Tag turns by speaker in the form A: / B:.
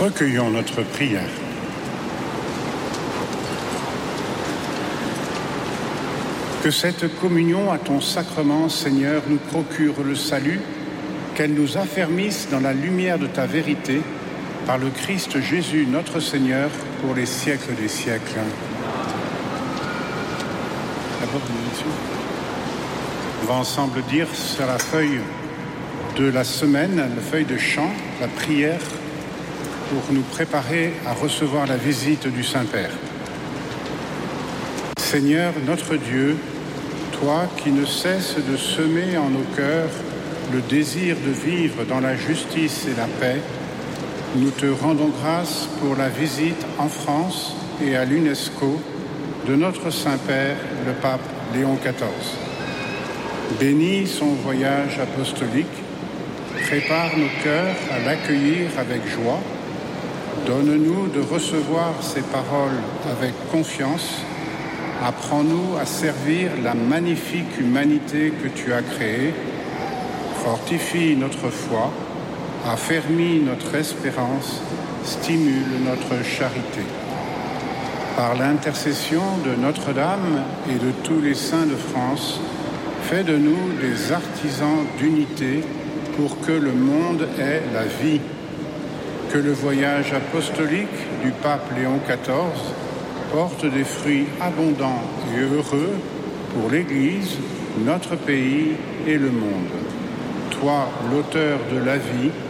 A: Recueillons notre prière. Que cette communion à ton sacrement, Seigneur, nous procure le salut, qu'elle nous affermisse dans la lumière de ta vérité, par le Christ Jésus, notre Seigneur, pour les siècles des siècles. On va ensemble dire sur la feuille de la semaine, la feuille de chant, la prière, pour nous préparer à recevoir la visite du Saint-Père. Seigneur, notre Dieu, toi qui ne cesses de semer en nos cœurs le désir de vivre dans la justice et la paix, nous te rendons grâce pour la visite en France et à l'UNESCO de notre Saint-Père, le pape Léon XIV. Bénis son voyage apostolique, prépare nos cœurs à l'accueillir avec joie, donne-nous de recevoir ses paroles avec confiance, apprends-nous à servir la magnifique humanité que tu as créée, fortifie notre foi, affermis notre espérance, stimule notre charité. Par l'intercession de Notre-Dame et de tous les saints de France, fais de nous des artisans d'unité pour que le monde ait la vie. Que le voyage apostolique du pape Léon XIV porte des fruits abondants et heureux pour l'Église, notre pays et le monde. Toi, l'auteur de la vie,